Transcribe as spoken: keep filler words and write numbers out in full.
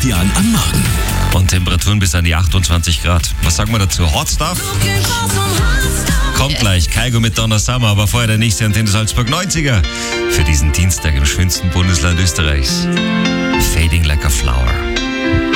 Christian am Morgen. Und Temperaturen bis an die achtundzwanzig Grad. Was sagen wir dazu? Hot Stuff? Kommt gleich, Kaigo mit Donna Summer, aber vorher der nächste Antenne Salzburg neunziger. Für diesen Dienstag im schönsten Bundesland Österreichs. Fading like a flower.